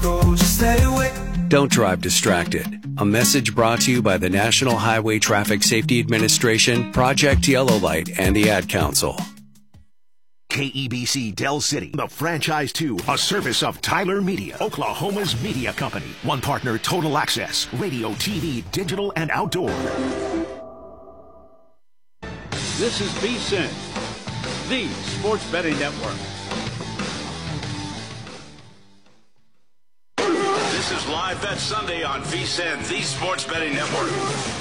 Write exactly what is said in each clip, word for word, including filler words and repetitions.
Go, just stay away. Don't drive distracted. A message brought to you by the National Highway Traffic Safety Administration, Project Yellow Light, and the Ad Council. K E B C Del City, the franchise two, a service of Tyler Media, Oklahoma's media company. One partner, Total Access, radio, T V, digital, and outdoor. This is VSiN, the Sports Betting Network. This is Live Bet Sunday on VSiN, the Sports Betting Network.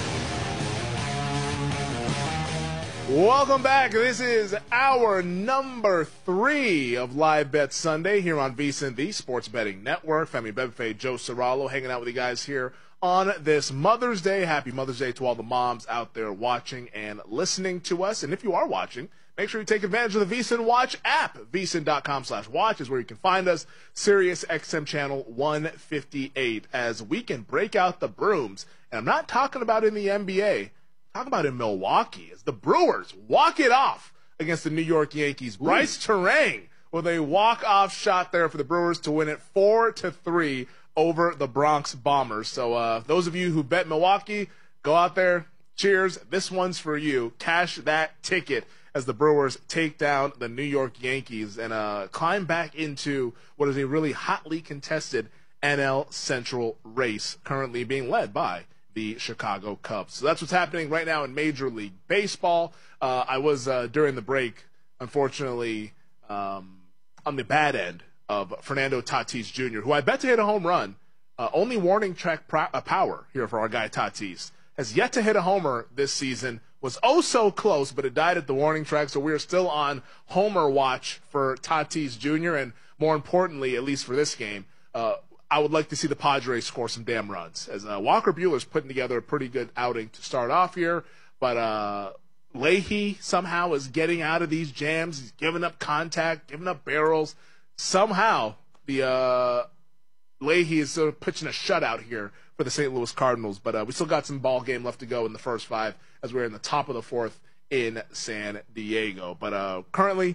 Welcome back. This is our number three of Live Bet Sunday here on VSiN, the Sports Betting Network. Femi Bebefe, Joe Serralo, hanging out with you guys here on this Mother's Day. Happy Mother's Day to all the moms out there watching and listening to us. And if you are watching, make sure you take advantage of the VSiN Watch app. VSiN.com slash watch is where you can find us. Sirius X M channel one fifty-eight as we can break out the brooms. And I'm not talking about in the N B A. Talk about in Milwaukee as the Brewers walk it off against the New York Yankees. Ooh. Bryce Terang with a walk-off shot there for the Brewers to win it four to three over the Bronx Bombers. So uh, those of you who bet Milwaukee, go out there. Cheers. This one's for you. Cash that ticket as the Brewers take down the New York Yankees and uh, climb back into what is a really hotly contested N L Central race, currently being led by the Chicago Cubs. So that's what's happening right now in Major League Baseball. Uh, I was, uh, during the break, unfortunately, um, on the bad end of Fernando Tatis Junior, who I bet to hit a home run. Uh, only warning track pro- uh, power here for our guy Tatis. Has yet to hit a homer this season. Was oh so close, but it died at the warning track, so we are still on homer watch for Tatis Junior And more importantly, at least for this game, uh, I would like to see the Padres score some damn runs, as uh, Walker Buehler's putting together a pretty good outing to start off here. But uh, Leahy somehow is getting out of these jams. He's giving up contact, giving up barrels. Somehow, the uh, Leahy is sort of pitching a shutout here for the Saint Louis Cardinals. But uh, we still got some ball game left to go in the first five as we're in the top of the fourth in San Diego. But uh, currently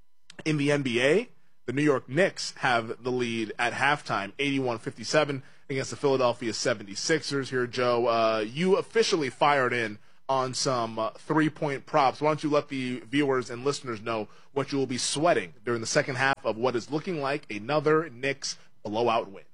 in the N B A, the New York Knicks have the lead at halftime, eighty-one fifty-seven against the Philadelphia seventy-sixers. Here, Joe, uh, you officially fired in on some uh, three-point props. Why don't you let the viewers and listeners know what you will be sweating during the second half of what is looking like another Knicks blowout win?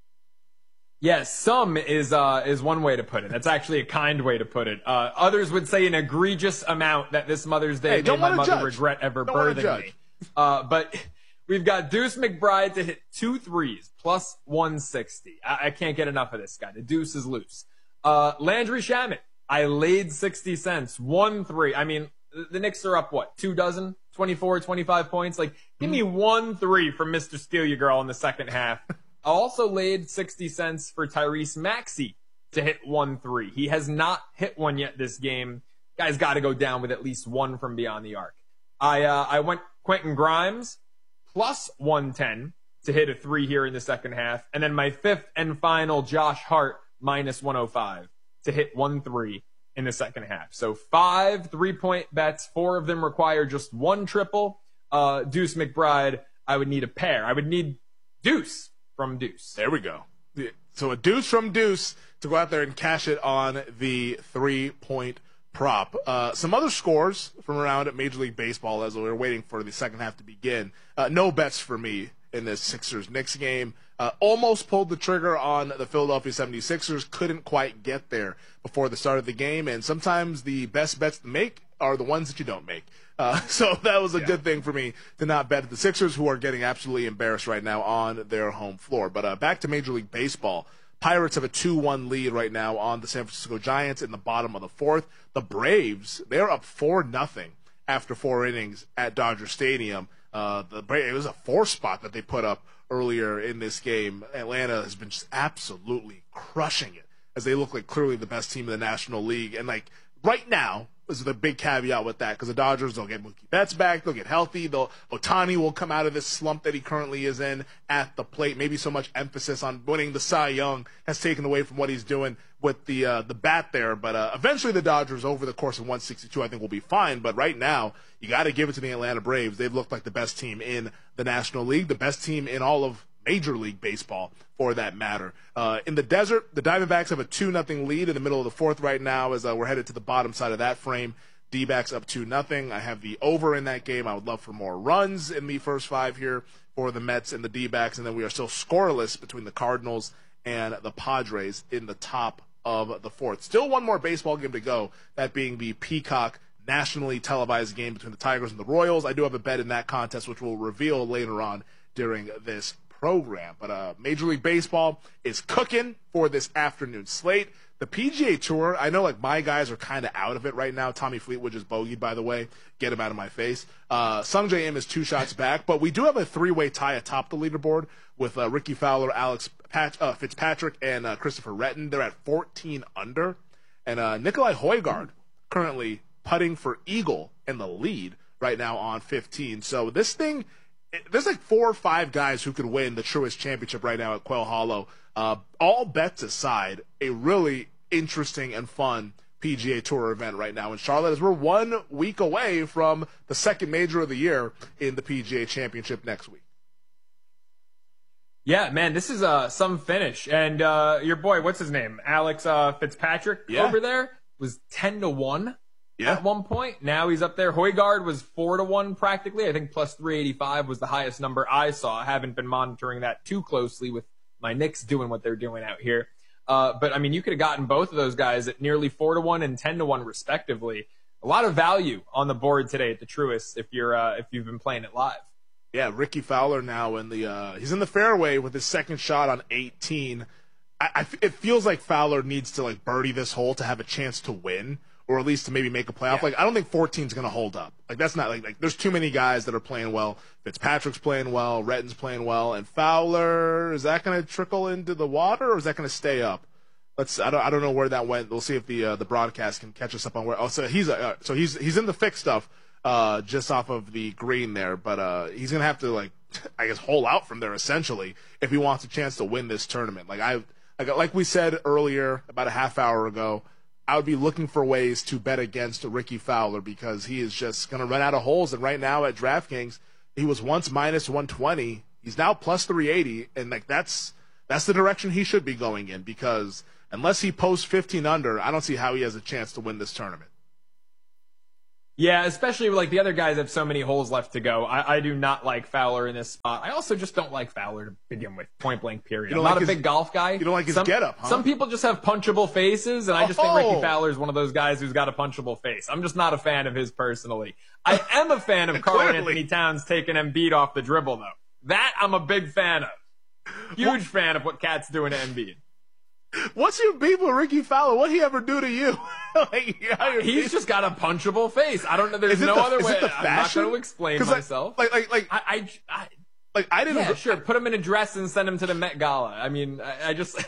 Yes, some is uh, is one way to put it. That's actually a kind way to put it. Uh, others would say an egregious amount that this Mother's Day hey, made my mother judge. regret ever don't birthing me. Uh, but we've got Deuce McBride to hit two threes, plus one sixty. I, I can't get enough of this guy. The Deuce is loose. Uh, Landry Shamet, I laid sixty cents, one three. I mean, the, the Knicks are up, what, two dozen, twenty-four, twenty-five points? Like, give me one three from Mister Steal Your Girl in the second half. I also laid sixty cents for Tyrese Maxey to hit one three. He has not hit one yet this game. Guy's got to go down with at least one from beyond the arc. I uh, I went Quentin Grimes plus one ten to hit a three here in the second half. And then my fifth and final, Josh Hart, minus one oh five to hit one three in the second half. So five three-point bets. Four of them require just one triple. Uh, Deuce McBride, I would need a pair. I would need Deuce from Deuce. There we go. So a Deuce from Deuce to go out there and cash it on the three-point prop. Uh, some other scores from around at Major League Baseball as we were waiting for the second half to begin. Uh, no bets for me in this Sixers-Knicks game. Uh, almost pulled the trigger on the Philadelphia seventy-sixers. Couldn't quite get there before the start of the game. And sometimes the best bets to make are the ones that you don't make. Uh, so that was a yeah. good thing for me to not bet the Sixers, who are getting absolutely embarrassed right now on their home floor. But uh, back to Major League Baseball. Pirates have a two one lead right now on the San Francisco Giants in the bottom of the fourth. The Braves, they're up four nothing after four innings at Dodger Stadium. Uh, the Braves, it was a four spot that they put up earlier in this game. Atlanta has been just absolutely crushing it as they look like clearly the best team in the National League. And, like, right now, this is the big caveat with that, because the Dodgers, they'll get Mookie Betts back, they'll get healthy, they'll Ohtani will come out of this slump that he currently is in at the plate. Maybe so much emphasis on winning the Cy Young has taken away from what he's doing with the uh, the bat there. But uh, eventually the Dodgers, over the course of one sixty-two, I think will be fine. But right now, you got to give it to the Atlanta Braves. They've looked like the best team in the National League, the best team in all of Major League Baseball for that matter. Uh, in the desert, the Diamondbacks have a two nothing lead in the middle of the fourth right now as uh, we're headed to the bottom side of that frame. D-backs up two nothing. I have the over in that game. I would love for more runs in the first five here for the Mets and the D-backs, and then we are still scoreless between the Cardinals and the Padres in the top of the fourth. Still one more baseball game to go, that being the Peacock nationally televised game between the Tigers and the Royals. I do have a bet in that contest, which we'll reveal later on during this program. But uh, Major League Baseball is cooking for this afternoon slate. The P G A Tour, I know like my guys are kind of out of it right now. Tommy Fleetwood just bogeyed, by the way. Get him out of my face. Uh, Sung J M is two shots back, but we do have a three-way tie atop the leaderboard with uh, Ricky Fowler, Alex Pat- uh, Fitzpatrick, and uh, Christopher Retton. They're at fourteen under. And uh, Nikolai Højgaard currently putting for eagle in the lead right now on fifteen. So this thing, there's like four or five guys who could win the Truist Championship right now at Quail Hollow. Uh, all bets aside, a really interesting and fun P G A Tour event right now in Charlotte as we're one week away from the second major of the year in the P G A Championship next week. Yeah, man, this is uh, some finish. And uh, your boy, what's his name? Alex uh, Fitzpatrick yeah. over there was ten to one yeah. at one point. Now he's up there. Højgaard was four to one practically. I think plus three eighty-five was the highest number I saw. I haven't been monitoring that too closely with my Knicks doing what they're doing out here. Uh, but, I mean, you could have gotten both of those guys at nearly four to one and ten to one, respectively. A lot of value on the board today at the Truist if, you're, uh, if you've been playing it live. Yeah, Ricky Fowler now in the uh, – he's in the fairway with his second shot on eighteen. I, I, it feels like Fowler needs to, like, birdie this hole to have a chance to win or at least to maybe make a playoff. Yeah. Like, I don't think fourteen is going to hold up. Like, that's not – like, like there's too many guys that are playing well. Fitzpatrick's playing well. Retton's playing well. And Fowler, is that going to trickle into the water or is that going to stay up? Let's. I don't. I don't know where that went. We'll see if the uh, the broadcast can catch us up on where. Oh, so he's uh, so he's he's in the fixed stuff, uh, just off of the green there. But uh, he's gonna have to like, I guess, hole out from there essentially if he wants a chance to win this tournament. Like I, like like we said earlier, about a half hour ago, I would be looking for ways to bet against Ricky Fowler because he is just gonna run out of holes. And right now at DraftKings, he was once minus one twenty. He's now plus three eighty, and like that's that's the direction he should be going in because. Unless he posts fifteen under, I don't see how he has a chance to win this tournament. Yeah, especially like the other guys have so many holes left to go. I, I do not like Fowler in this spot. I also just don't like Fowler to begin with, point blank period. I'm like not his, a big golf guy. You don't like his some, getup, huh? Some people just have punchable faces, and I just oh. think Ricky Fowler is one of those guys who's got a punchable face. I'm just not a fan of his personally. I am a fan of Karl Anthony Towns taking Embiid off the dribble, though. That I'm a big fan of. Huge what? fan of what Cat's doing to Embiid. What's your beef with Ricky Fowler? What'd he ever do to you? like, He's just got a punchable face. I don't know. There's no the, other way. I'm not going to explain like, myself. Like, like, like, I, I, I, like, I didn't. Yeah, sure. Put him in a dress and send him to the Met Gala. I mean, I, I just,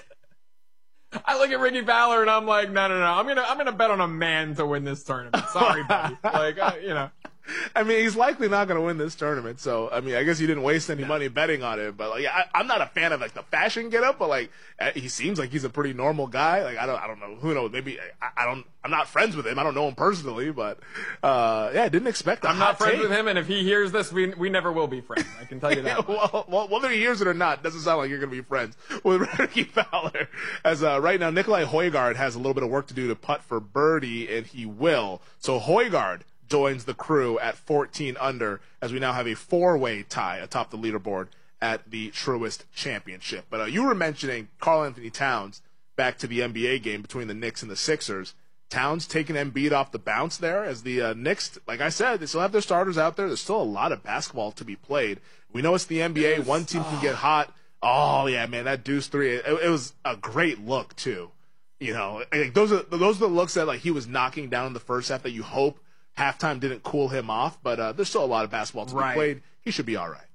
I look at Ricky Fowler and I'm like, no, no, no. I'm gonna, I'm gonna bet on a man to win this tournament. Sorry, buddy. Like, uh, you know. I mean, he's likely not going to win this tournament. So, I mean, I guess you didn't waste any money betting on it. But like, I, I'm not a fan of like the fashion getup, but like, he seems like he's a pretty normal guy. Like, I don't, I don't know. Who knows? Maybe I, I don't. I'm not friends with him. I don't know him personally, but uh, yeah, I didn't expect that. I'm not friends take. with him, and if he hears this, we we never will be friends. I can tell you that. well, well, whether he hears it or not, doesn't sound like you're going to be friends with Ricky Fowler. As uh, right now, Nikolai Højgaard has a little bit of work to do to putt for birdie, and he will. So Højgaard joins the crew at fourteen under as we now have a four-way tie atop the leaderboard at the Truist Championship. But uh, you were mentioning Karl Anthony Towns back to the N B A game between the Knicks and the Sixers. Towns taking Embiid off the bounce there as the uh, Knicks, like I said, they still have their starters out there. There's still a lot of basketball to be played. We know it's the N B A. One team can get hot. Oh, yeah, man, that deuce three, it, it was a great look, too. You know, like, those are those are the looks that like he was knocking down in the first half that you hope halftime didn't cool him off, but uh, there's still a lot of basketball to right. be played. He should be all right.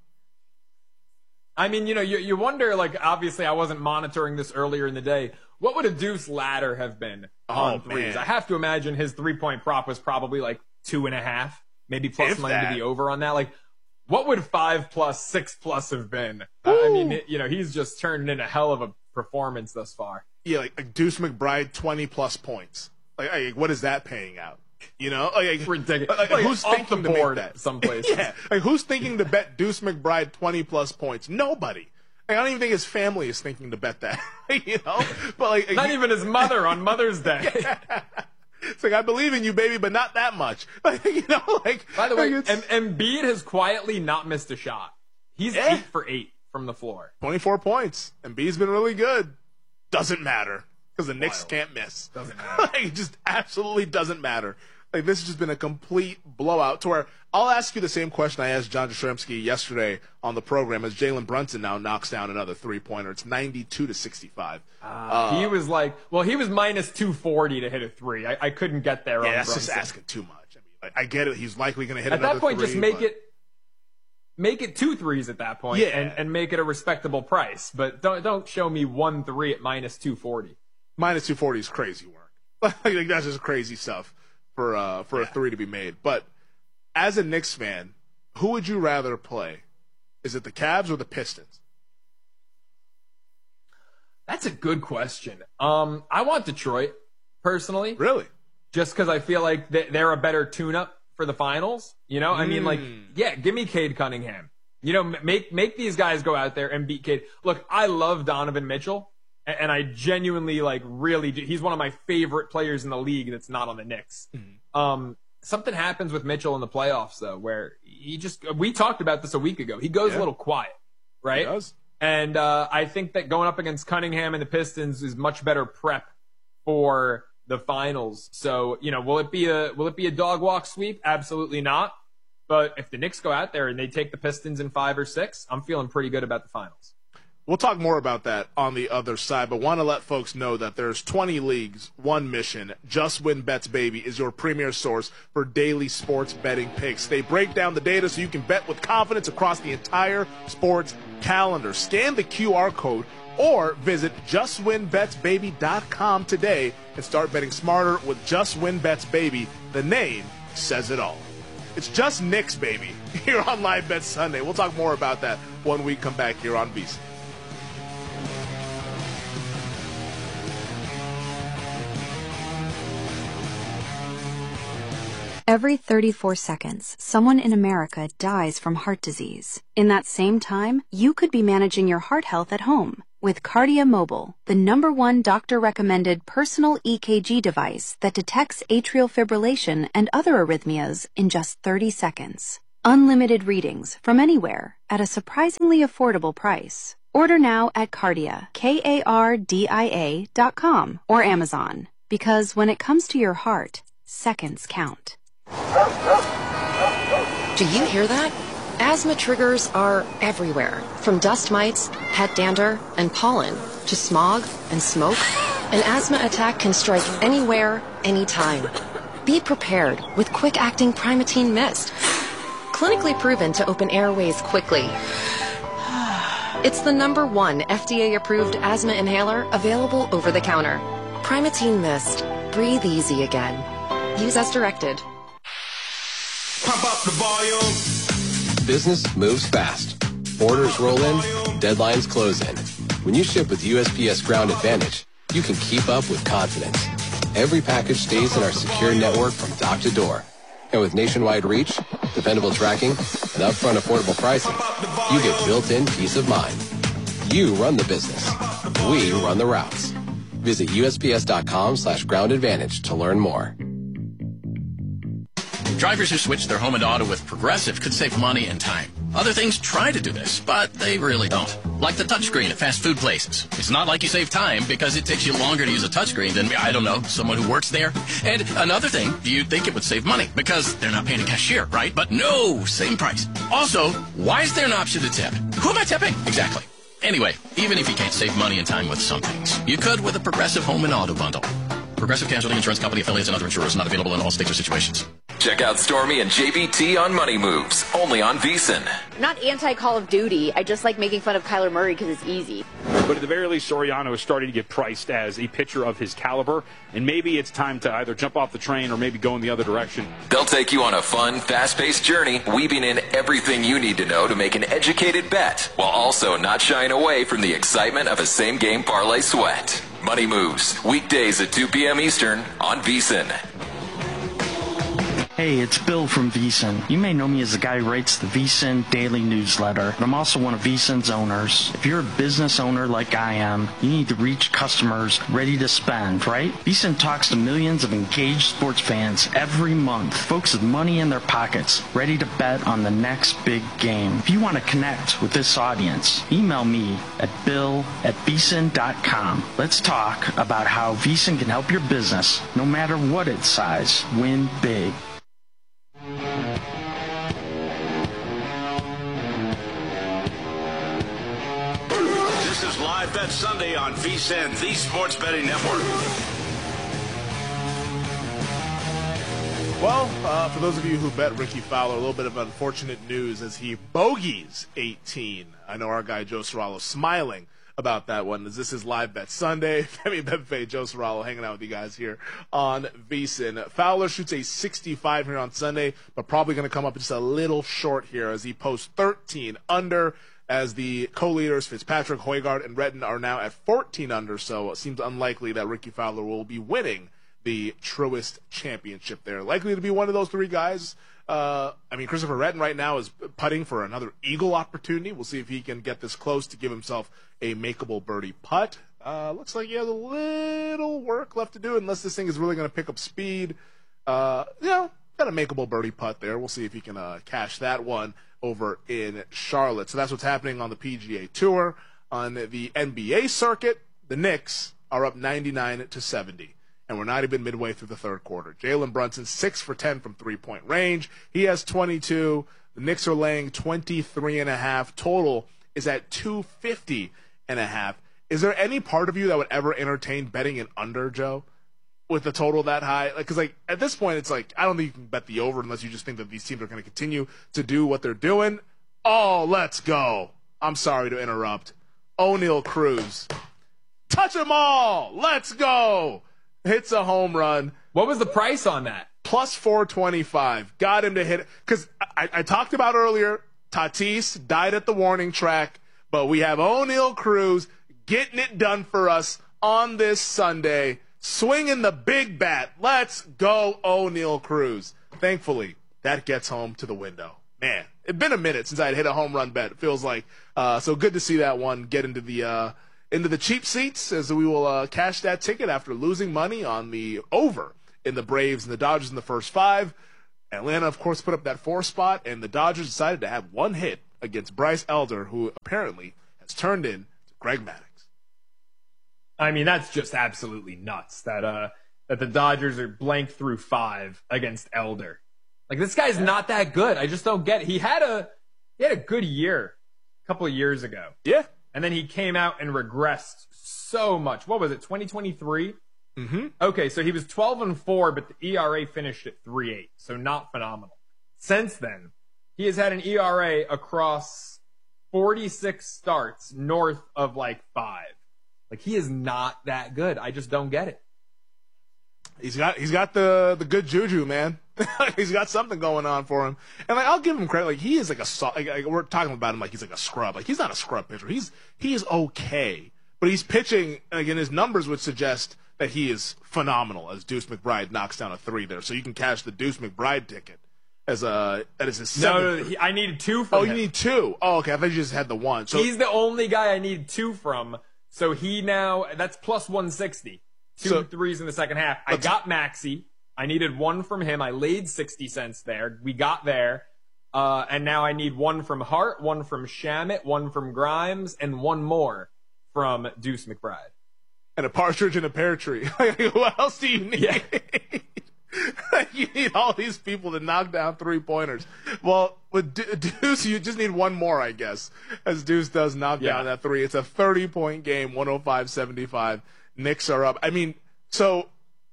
I mean, you know, you, you wonder, like, obviously I wasn't monitoring this earlier in the day. What would a deuce ladder have been on oh, threes? Man. I have to imagine his three-point prop was probably like two and a half, maybe plus If money that. to the over on that. Like, what would five plus, six plus have been? Uh, I mean, it, you know, he's just turned in a hell of a performance thus far. Yeah, like, like Deuce McBride, twenty plus points. Like, like, what is that paying out? You know, like, ridiculous. Like, like, who's off thinking the to board make that? Someplace. Yeah, like who's thinking to bet Deuce McBride twenty plus points? Nobody. I don't even think his family is thinking to bet that, you know. But like, not he, even his mother on Mother's Day. Yeah. It's like, I believe in you, baby, but not that much. Like, you know, like. By the way, like em- Embiid has quietly not missed a shot. He's eh. eight for eight from the floor. twenty-four points. Embiid's been really good. Doesn't matter because the Knicks Wild. can't miss. Doesn't matter. Like, it just absolutely doesn't matter. Like, this has just been a complete blowout to where I'll ask you the same question I asked John Jastrzemski yesterday on the program as Jalen Brunson now knocks down another three-pointer. It's ninety-two to sixty-five. Uh, uh, he was like, well, he was minus two forty to hit a three. I, I couldn't get there yeah, on that's Brunson. just asking too much. I mean, like, I get it. He's likely going to hit at another that point, three, just make but... it make it two threes at that point Yeah. and, and make it a respectable price. But don't don't show me one three at minus two forty. Minus two forty is crazy work. Like, that's just crazy stuff for uh, for yeah. a three to be made. But as a Knicks fan, who would you rather play? Is it the Cavs or the Pistons? That's a good question. Um, I want Detroit, personally. Really? Just because I feel like they're a better tune-up for the finals. You know? Mm. I mean, like, yeah, give me Cade Cunningham. You know, make make these guys go out there and beat Cade. Look, I love Donovan Mitchell. And I genuinely, like, really do. He's one of my favorite players in the league that's not on the Knicks. Mm-hmm. Um, something happens with Mitchell in the playoffs, though, where he just – we talked about this a week ago. He goes yeah. a little quiet, right? He does. And uh, I think that going up against Cunningham and the Pistons is much better prep for the finals. So, you know, will it be a will it be a dog walk sweep? Absolutely not. But if the Knicks go out there and they take the Pistons in five or six, I'm feeling pretty good about the finals. We'll talk more about that on the other side, but want to let folks know that there's twenty leagues, one mission. Just Win Bets, baby, is your premier source for daily sports betting picks. They break down the data so you can bet with confidence across the entire sports calendar. Scan the Q R code or visit just win bets baby dot com today and start betting smarter with Just Win Bets, baby. The name says it all. It's just Knicks, baby, here on Live Bet Sunday. We'll talk more about that when we come back here on VSiN. Every thirty-four seconds, someone in America dies from heart disease. In that same time, you could be managing your heart health at home with Kardia Mobile, the number one doctor-recommended personal E K G device that detects atrial fibrillation and other arrhythmias in just thirty seconds. Unlimited readings from anywhere at a surprisingly affordable price. Order now at Kardia, K A R D I A dot com or Amazon. Because when it comes to your heart, seconds count. Do you hear that? Asthma triggers are everywhere, from dust mites, pet dander, and pollen, to smog and smoke. An asthma attack can strike anywhere, anytime. Be prepared with quick-acting Primatene Mist. Clinically proven to open airways quickly. It's the number one F D A-approved asthma inhaler available over the counter. Primatene Mist. Breathe easy again. Use as directed. Pump up the volume. Business moves fast. Orders roll in, deadlines close in. When you ship with U S P S Ground Advantage, you can keep up with confidence. Every package stays in our secure network from dock to door. And with nationwide reach, dependable tracking, and upfront affordable pricing, you get built-in peace of mind. You run the business. We run the routes. Visit U S P S dot com slash ground advantage to learn more. Drivers who switch their home and auto with Progressive could save money and time. Other things try to do this, but they really don't. Like the touchscreen at fast food places. It's not like you save time because it takes you longer to use a touchscreen than, I don't know, someone who works there. And another thing, you'd think it would save money because they're not paying a cashier, right? But no, same price. Also, why is there an option to tip? Who am I tipping? Exactly. Anyway, even if you can't save money and time with some things, you could with a Progressive home and auto bundle. Progressive Casualty Insurance Company affiliates and other insurers, not available in all states or situations. Check out Stormy and J B T on Money Moves, only on VSiN. Not anti-Call of Duty. I just like making fun of Kyler Murray because it's easy. But at the very least, Soriano is starting to get priced as a pitcher of his caliber, and maybe it's time to either jump off the train or maybe go in the other direction. They'll take you on a fun, fast-paced journey, weaving in everything you need to know to make an educated bet, while also not shying away from the excitement of a same-game parlay sweat. Money Moves, weekdays at two p.m. Eastern on VSiN. Hey, it's Bill from VSiN. You may know me as the guy who writes the VSiN daily newsletter, but I'm also one of VSiN's owners. If you're a business owner like I am, you need to reach customers ready to spend, right? VSiN talks to millions of engaged sports fans every month, folks with money in their pockets, ready to bet on the next big game. If you want to connect with this audience, email me at bill at vsin dot com. Let's talk about how VSiN can help your business, no matter what its size, win big. This is Live Bet Sunday on VSiN, the Sports Betting Network. Well, uh, for those of you who bet Ricky Fowler, a little bit of unfortunate news as he bogeys eighteen. I know our guy Joe Serralo smiling about that one, as this is Live Bet Sunday. Femi Bebefe, Joe Serralo hanging out with you guys here on VSiN. Fowler shoots a sixty-five here on Sunday, but probably going to come up just a little short here as he posts thirteen under, as the co-leaders Fitzpatrick, Højgaard, and Redden are now at fourteen under, so it seems unlikely that Ricky Fowler will be winning the Truist Championship there. Likely to be one of those three guys. Uh, I mean, Christopher Redden right now is putting for another eagle opportunity. We'll see if he can get this close to give himself a makeable birdie putt. Uh, looks like he has a little work left to do unless this thing is really going to pick up speed. Uh, you know, got a makeable birdie putt there. We'll see if he can uh, cash that one over in Charlotte. So that's what's happening on the P G A Tour. On the N B A circuit, the Knicks are up ninety-nine to seventy. And we're not even midway through the third quarter. Jalen Brunson, six for ten from three-point range. He has twenty-two. The Knicks are laying twenty-three and a half. Total is at two fifty and a half. Is there any part of you that would ever entertain betting an under, Joe, with the total that high? Like, because like at this point, it's like I don't think you can bet the over unless you just think that these teams are going to continue to do what they're doing. Oh, let's go. I'm sorry to interrupt. O'Neal Cruz. Touch them all. Let's go. Hits a home run. What was the price on that? Plus four twenty-five. Got him to hit it. Because I, I talked about earlier, Tatis died at the warning track, but we have O'Neal Cruz getting it done for us on this Sunday, swinging the big bat. Let's go, O'Neal Cruz. Thankfully, that gets home to the window. Man, it's been a minute since I had hit a home run bet, it feels like. Uh, so good to see that one get into the uh, into the cheap seats, as we will uh, cash that ticket after losing money on the over in the Braves and the Dodgers in the first five. Atlanta, of course, put up that four spot, and the Dodgers decided to have one hit against Bryce Elder, who apparently has turned in to Greg Maddux. I mean, that's just absolutely nuts that uh, that the Dodgers are blank through five against Elder. Like, this guy's not that good. I just don't get it. He had a he had a good year a couple of years ago. Yeah. And then he came out and regressed so much. What was it, twenty twenty-three? Mm-hmm. Okay, so he was twelve and four, but the E R A finished at three eight, so not phenomenal. Since then, he has had an E R A across forty-six starts north of like five. Like, he is not that good. I just don't get it. He's got he's got the the good juju, man. He's got something going on for him, and like I'll give him credit. Like, he is like a like, like we're talking about him like he's like a scrub. Like, he's not a scrub pitcher. He's he is okay, but he's pitching. Again, his numbers would suggest that he is phenomenal. As Deuce McBride knocks down a three there, so you can cash the Deuce McBride ticket as a that is his no. seventh. no he, I needed two from Oh, him. you need two. Oh, okay. I thought you just had the one. So he's the only guy I need two from. So he now that's plus one sixty. Two so, threes in the second half. I got Maxey. I needed one from him. I laid sixty cents there. We got there. Uh, and now I need one from Hart, one from Shamit, one from Grimes, and one more from Deuce McBride. And a partridge in a pear tree. What else do you need? Yeah. You need all these people to knock down three-pointers. Well, with De- Deuce, you just need one more, I guess, as Deuce does knock yeah. down that three. It's a thirty-point game, one oh five seventy-five. Knicks are up. I mean, so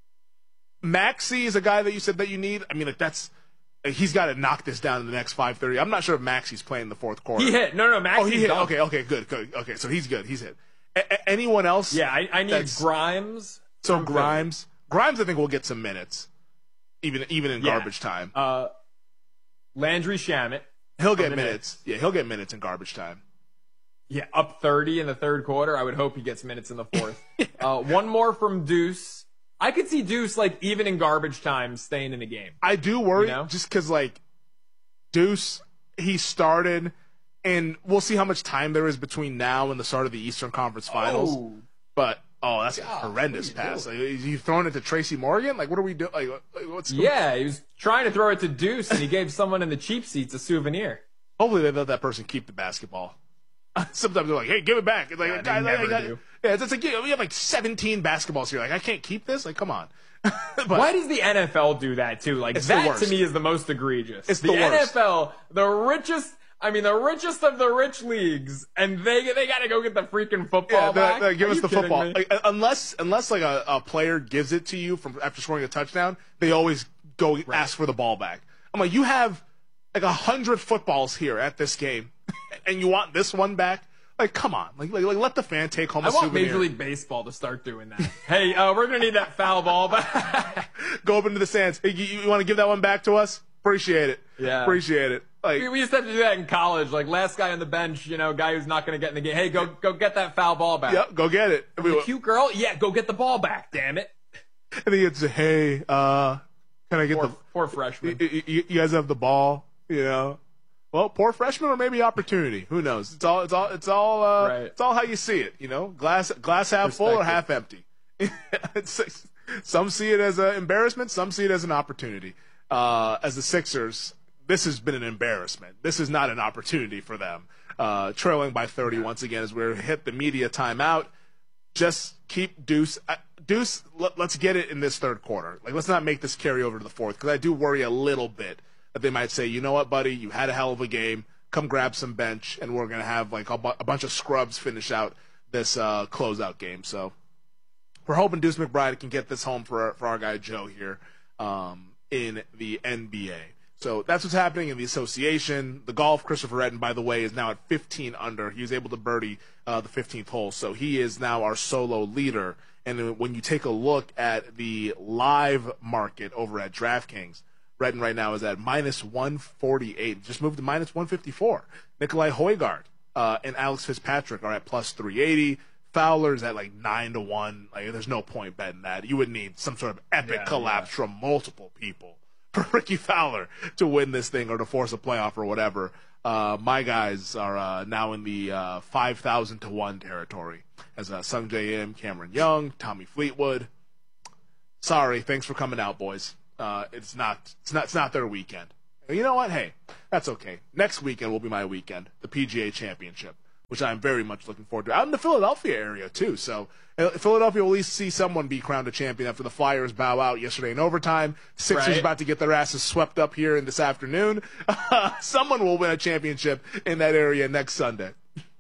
Maxey is a guy that you said that you need. I mean, like that's he's got to knock this down in the next five thirty. I'm not sure if Maxey's playing the fourth quarter. He hit. No, no, Maxey's Oh, he hit. done. Okay, okay, good, good. Okay, so he's good. He's hit. A- a- anyone else? Yeah, I, I need Grimes. So Grimes, Grimes, I think will get some minutes, even even in yeah. garbage time. Uh, Landry Shamit. He'll get minutes. Knicks. Yeah, he'll get minutes in garbage time. Yeah, up thirty in the third quarter. I would hope he gets minutes in the fourth. uh, one more from Deuce. I could see Deuce, like, even in garbage time, staying in the game. I do worry, you know? just because, like, Deuce, he started, and we'll see how much time there is between now and the start of the Eastern Conference Finals. Oh. But, oh, that's God, a horrendous pass. Like, is he throwing it to Tracy Morgan? Like, what are we doing? Like, like, what's going on? Yeah, he was trying to throw it to Deuce, and he gave someone in the cheap seats a souvenir. Hopefully they let that person keep the basketball. Sometimes they're like, hey, give it back. It's like, yeah, I, I, never I, do. Yeah, it's, it's like, we have like seventeen basketballs here. Like, I can't keep this? Like, come on. But why does the N F L do that, too? Like, that to me is the most egregious. It's the, the N F L, the richest, I mean, the richest of the rich leagues, and they they got to go get the freaking football yeah, back? They're, they're, give Are us you the football. me? Like, unless, unless like, a, a player gives it to you from after scoring a touchdown, they always go right. ask for the ball back. I'm like, you have like a hundred footballs here at this game, and you want this one back? Like, come on. Like, like, like let the fan take home a I want souvenir. Major League Baseball to start doing that. Hey, uh, we're going to need that foul ball back. Go up into the stands. Hey, you, you want to give that one back to us? Appreciate it. Yeah. Appreciate it. Like, we used to have to do that in college. Like, last guy on the bench, you know, guy who's not going to get in the game. Hey, go go get that foul ball back. Yep, go get it. I mean, the cute girl? Yeah, go get the ball back, damn it. And then it's, hey, uh, can I get poor, the... Poor freshman. You, you, you guys have the ball, you know? Well, poor freshman or maybe opportunity. Who knows? It's all, it's all, it's all, uh, right. it's all how you see it, you know? Glass, glass half full or half empty. It's, some see it as an embarrassment. Some see it as an opportunity. Uh, as the Sixers, this has been an embarrassment. This is not an opportunity for them. Uh, trailing by thirty yeah. once again as we hit the media timeout. Just keep Deuce. Uh, Deuce, let, let's get it in this third quarter. Like, let's not make this carry over to the fourth, because I do worry a little bit that they might say, you know what, buddy, you had a hell of a game. Come grab some bench, and we're going to have like a, bu- a bunch of scrubs finish out this uh, closeout game. So we're hoping Deuce McBride can get this home for our, for our guy Joe here um, in the N B A. So that's what's happening in the association. The golf, Christopher Redden, by the way, is now at fifteen under. He was able to birdie uh, the fifteenth hole, so he is now our solo leader. And when you take a look at the live market over at DraftKings, Redden right now is at minus one forty-eight. Just moved to minus one fifty-four. Nikolai Højgaard uh, and Alex Fitzpatrick are at plus three eighty. Fowler's at like nine to one. Like, there's no point betting that. You would need some sort of epic yeah, collapse yeah. from multiple people for Ricky Fowler to win this thing or to force a playoff or whatever. Uh, my guys are uh, now in the uh, five thousand to one territory as uh, Sung J M, Cameron Young, Tommy Fleetwood. Sorry, thanks for coming out, boys. Uh, it's not, it's not, it's not their weekend. And you know what? Hey, that's okay. Next weekend will be my weekend, the P G A Championship, which I'm very much looking forward to. Out in the Philadelphia area too, so uh, Philadelphia will at least see someone be crowned a champion after the Flyers bow out yesterday in overtime. Sixers right. about to get their asses swept up here in this afternoon. Uh, someone will win a championship in that area next Sunday.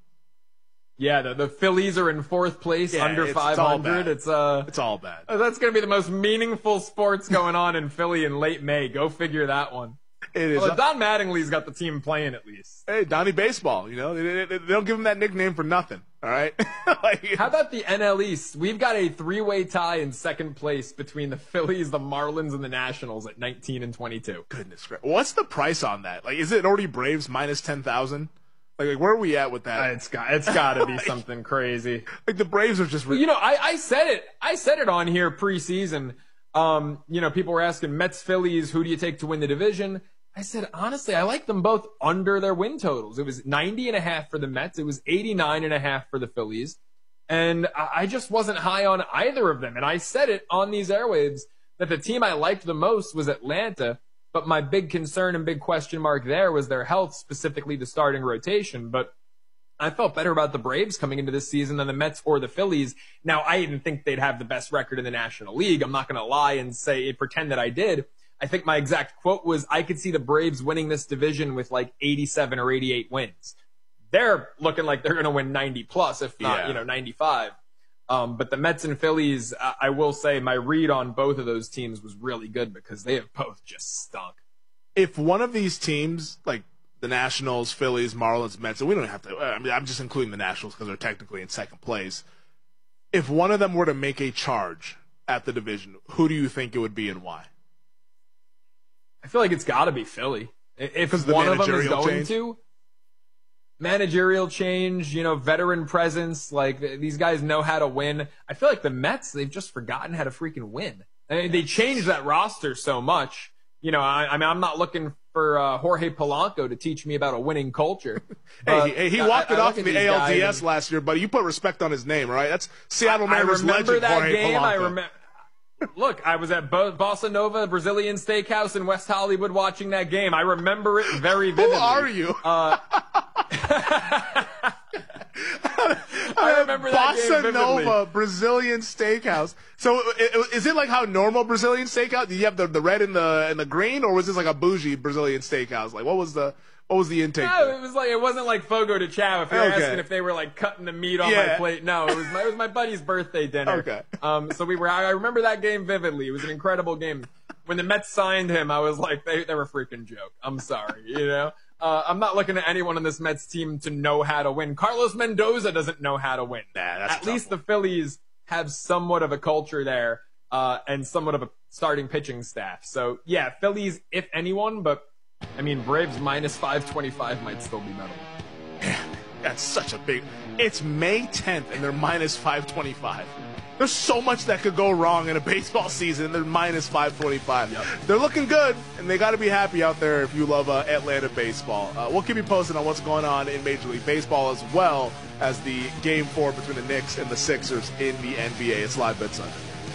Yeah, the, the Phillies are in fourth place, yeah, under it's, five hundred. It's, it's uh, it's all bad. That's going to be the most meaningful sports going on in Philly in late May. Go figure that one. It is. Well, Don Mattingly's got the team playing at least. Hey, Donnie Baseball. You know, they, they, they don't give him that nickname for nothing. All right. Like, how about the N L East? We've got a three-way tie in second place between the Phillies, the Marlins, and the Nationals at nineteen and twenty-two. Goodness gracious. What's the price on that? Like, is it already Braves minus ten thousand? Like, like, where are we at with that? Uh, it's got, it's got to be like, something crazy. Like, the Braves are just... Re- you know, I, I said it. I said it on here preseason. Um, you know, people were asking Mets, Phillies, who do you take to win the division? I said, honestly, I like them both under their win totals. It was ninety and a half for the Mets. It was eighty-nine and a half for the Phillies. And I just wasn't high on either of them. And I said it on these airwaves that the team I liked the most was Atlanta. But my big concern and big question mark there was their health, specifically the starting rotation. But I felt better about the Braves coming into this season than the Mets or the Phillies. Now, I didn't think they'd have the best record in the National League. I'm not going to lie and say, pretend that I did. I think my exact quote was, I could see the Braves winning this division with like eighty-seven or eighty-eight wins. They're looking like they're going to win ninety plus, if not, yeah. you know, ninety-five. Um, but the Mets and Phillies, I, I will say my read on both of those teams was really good because they have both just stunk. If one of these teams, like the Nationals, Phillies, Marlins, Mets, and we don't have to, I mean, I'm just including the Nationals because they're technically in second place. If one of them were to make a charge at the division, who do you think it would be and why? I feel like it's got to be Philly. If one of them is going change? to, managerial change, you know, veteran presence. Like, these guys know how to win. I feel like the Mets, they've just forgotten how to freaking win. I mean, they changed that roster so much. You know, I, I mean, I'm not looking for uh, Jorge Polanco to teach me about a winning culture. hey, hey, he walked I, it I off in the A L D S and, last year, buddy. You put respect on his name, right? That's Seattle Mariners legend, that Jorge game. Polanco. I remember. Look, I was at Bo- Bossa Nova Brazilian Steakhouse in West Hollywood watching that game. I remember it very vividly. Who are you? Uh, I remember that game Bossa vividly. Nova Brazilian Steakhouse. So is it like how normal Brazilian steakhouse? Do you have the, the red and the and the green, or was this like a bougie Brazilian steakhouse? Like what was the what was the intake? No, there? it was like it wasn't like Fogo de Chao. If you're Okay. asking if they were like cutting the meat on Yeah. my plate, no, it was my, it was my buddy's birthday dinner. Okay. Um, so we were. I remember that game vividly. It was an incredible game. When the Mets signed him, I was like, they they were a freaking joke. I'm sorry, you know. Uh, I'm not looking at anyone on this Mets team to know how to win. Carlos Mendoza doesn't know how to win. Nah, that's At least the Phillies have somewhat of a culture there, uh, and somewhat of a starting pitching staff. So yeah, Phillies, if anyone, but I mean, Braves minus five twenty-five might still be notable. That's such a big. It's May tenth and they're minus five twenty-five. There's so much that could go wrong in a baseball season, and they're minus five twenty-five. Yep. They're looking good, and they got to be happy out there if you love uh, Atlanta baseball. Uh, we'll keep you posted on what's going on in Major League Baseball, as well as the Game four between the Knicks and the Sixers in the N B A. It's Live Bet Sunday.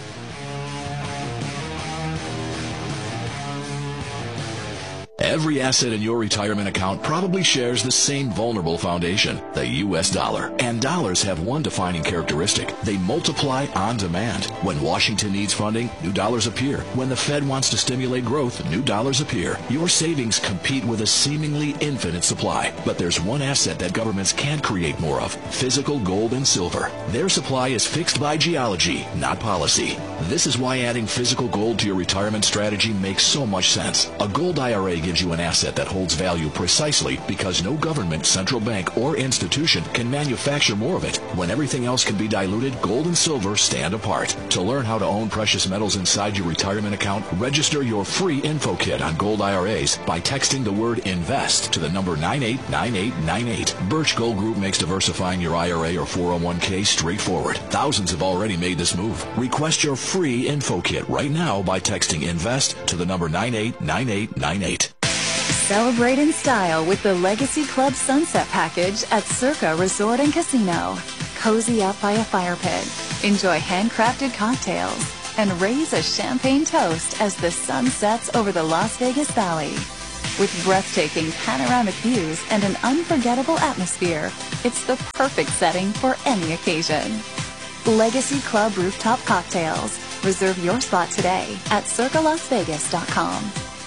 Every asset in your retirement account probably shares the same vulnerable foundation, the U S dollar. And dollars have one defining characteristic. They multiply on demand. When Washington needs funding, new dollars appear. When the Fed wants to stimulate growth, new dollars appear. Your savings compete with a seemingly infinite supply. But there's one asset that governments can't create more of: physical gold and silver. Their supply is fixed by geology, not policy. This is why adding physical gold to your retirement strategy makes so much sense. A gold I R A gives you an asset that holds value precisely because no government, central bank, or institution can manufacture more of it. When everything else can be diluted, gold and silver stand apart. To learn how to own precious metals inside your retirement account, register your free info kit on gold I R As by texting the word INVEST to the number nine eight nine eight nine eight. Birch Gold Group makes diversifying your I R A or four oh one k straightforward. Thousands have already made this move. Request your free info kit right now by texting INVEST to the number nine eight nine eight nine eight. Celebrate in style with the Legacy Club Sunset Package at Circa Resort and Casino. Cozy up by a fire pit, enjoy handcrafted cocktails, and raise a champagne toast as the sun sets over the Las Vegas Valley. With breathtaking panoramic views and an unforgettable atmosphere, it's the perfect setting for any occasion. Legacy Club Rooftop Cocktails. Reserve your spot today at circa las vegas dot com.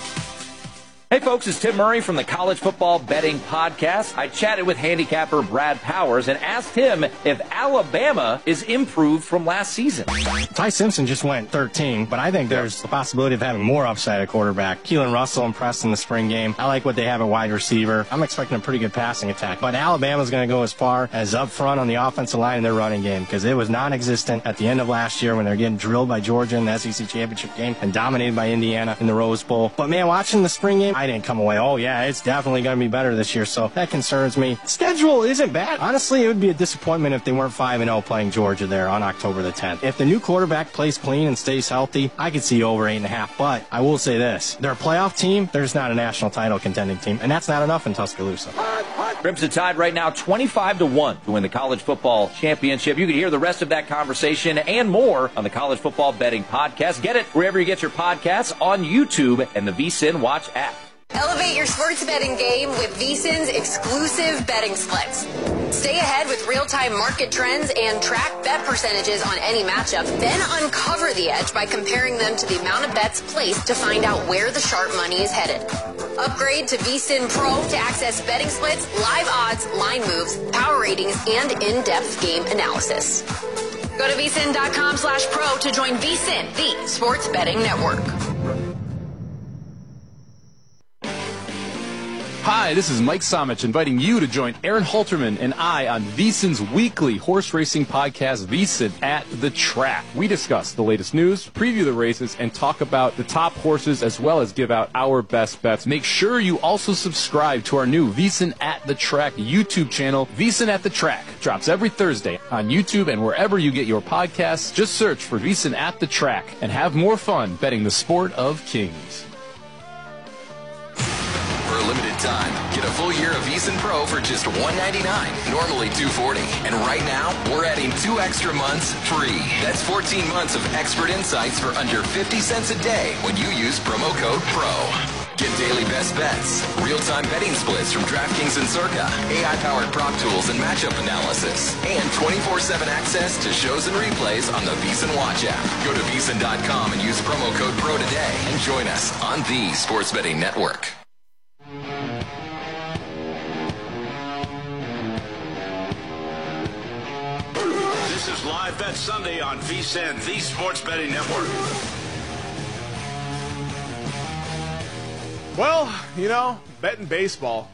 Hey folks, it's Tim Murray from the College Football Betting Podcast. I chatted with handicapper Brad Powers and asked him if Alabama is improved from last season. Ty Simpson just went thirteen, but I think there's the possibility of having more upside at quarterback. Keelan Russell impressed in the spring game. I like what they have at wide receiver. I'm expecting a pretty good passing attack. But Alabama's going to go as far as up front on the offensive line in their running game, because it was non-existent at the end of last year when they were getting drilled by Georgia in the S E C championship game and dominated by Indiana in the Rose Bowl. But man, watching the spring game, I didn't come away, oh yeah, it's definitely going to be better this year, so that concerns me. Schedule isn't bad. Honestly, it would be a disappointment if they weren't five and oh playing Georgia there on October the tenth. If the new quarterback plays clean and stays healthy, I could see over eight and a half, but I will say this, they're a playoff team, they're just not a national title contending team, and that's not enough in Tuscaloosa. Crimson Tide right now twenty-five to one to win the college football championship. You can hear the rest of that conversation and more on the College Football Betting Podcast. Get it wherever you get your podcasts, on YouTube and the VSiN Watch app. Elevate your sports betting game with VSiN's exclusive betting splits. Stay ahead with real-time market trends and track bet percentages on any matchup. Then uncover the edge by comparing them to the amount of bets placed to find out where the sharp money is headed. Upgrade to VSiN Pro to access betting splits, live odds, line moves, power ratings, and in-depth game analysis. Go to VSiN.com slash pro to join VSiN, the sports betting network. Hi, this is Mike Somich inviting you to join Aaron Halterman and I on VSiN's weekly horse racing podcast, VSiN at the Track. We discuss the latest news, preview the races, and talk about the top horses as well as give out our best bets. Make sure you also subscribe to our new VSiN at the Track YouTube channel. VSiN at the Track drops every Thursday on YouTube and wherever you get your podcasts. Just search for VSiN at the Track and have more fun betting the sport of kings. For a limited time, get a full year of VSiN Pro for just one ninety-nine, normally two forty. And right now, we're adding two extra months free. That's fourteen months of expert insights for under fifty cents a day when you use promo code PRO. Get daily best bets, real-time betting splits from DraftKings and Circa, A I-powered prop tools and matchup analysis, and twenty-four seven access to shows and replays on the VSiN Watch app. Go to V S I N dot com and use promo code PRO today and join us on the Sports Betting Network. This is Live Bet Sunday on VSiN, the Sports Betting Network. Well, you know, betting baseball.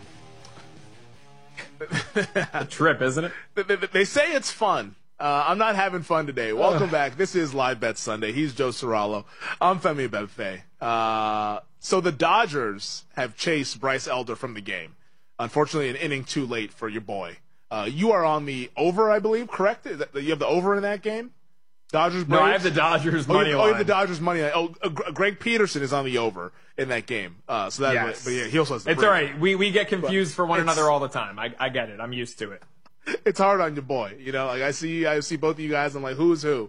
A trip, isn't it? They, they, they say it's fun. Uh, I'm not having fun today. Welcome back. This is Live Bet Sunday. He's Joe Serralo. I'm Femi Bebefe. Uh, so the Dodgers have chased Bryce Elder from the game. Unfortunately, an inning too late for your boy. Uh, you are on the over, I believe, correct? Is that, you have the over in that game? Dodgers, Braves? No, I have the Dodgers money oh, line. Oh, you have the Dodgers money line. Oh, uh, Greg Peterson is on the over in that game. Uh, so that, yes. But yeah, he also has the It's Braves. all right. We we get confused But for one it's- another all the time. I I get it. I'm used to it. It's hard on your boy. You know, like I see, I see both of you guys. I'm like, who's who?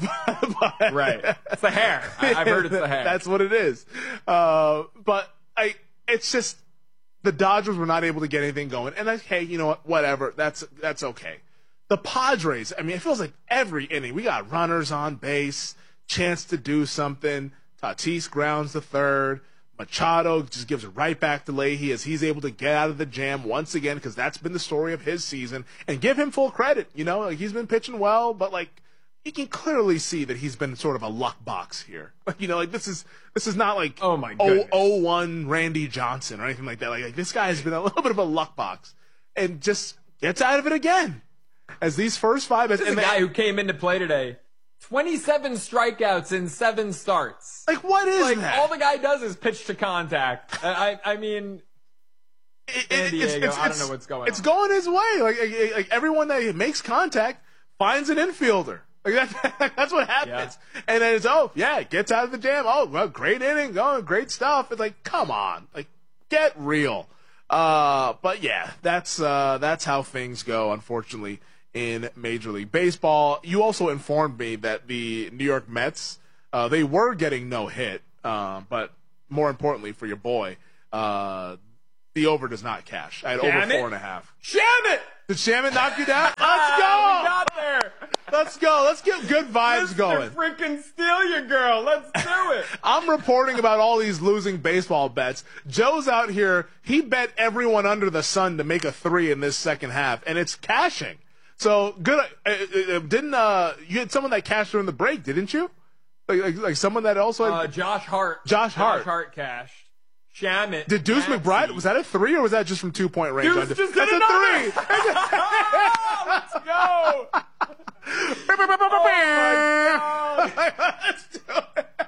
but, Right. It's the hair. I, I've heard it's the hair. That's what it is. Uh, but I, it's just the Dodgers were not able to get anything going. And like, hey, you know what? Whatever. That's that's okay. The Padres. I mean, it feels like every inning we got runners on base, chance to do something. Tatis grounds the third. Machado just gives it right back to Leahy as he's able to get out of the jam once again, because that's been the story of his season. And give him full credit. You know, like he's been pitching well, but like you can clearly see that he's been sort of a luck box here. Like, you know, like this is this is not like oh my goodness. oh one Randy Johnson or anything like that. Like, like this guy has been a little bit of a luck box and just gets out of it again. As these first five, this as, is and a guy they, who came into play today. twenty-seven strikeouts in seven starts. Like, what is like, that? All the guy does is pitch to contact. I, I mean, it, San Diego, it's, it's, I don't it's, know what's going it's on. It's going his way. Like, like, like everyone that makes contact finds an infielder. Like that, that's what happens. Yeah. And then it's, oh, yeah, it gets out of the jam. Oh, well, great inning, going, great stuff. It's like, come on, like, get real. Uh, but yeah, that's uh, that's how things go, unfortunately, in Major League Baseball. You also informed me that the New York Mets, uh, they were getting no hit, uh, but more importantly for your boy, uh, the over does not cash. I had Sham over it. four and a half. Sham it! Did Shamit knock you down? Let's go! we got there. Let's go. Let's get good vibes Mister going. Freaking steal your girl. Let's do it. I'm reporting about all these losing baseball bets. Joe's out here. He bet everyone under the sun to make a three in this second half, and it's cashing. So good. Uh, uh, didn't uh, you had someone that cashed during the break? Didn't you? Like, like, like someone that also had Uh, Josh Hart. Josh Hart. Josh Hart cashed. Shamit. Did Deuce Maxey. McBride, was that a three or was that just from two point range? Deuce just That's did a another. three. Let's go. Oh my God. Let's do it.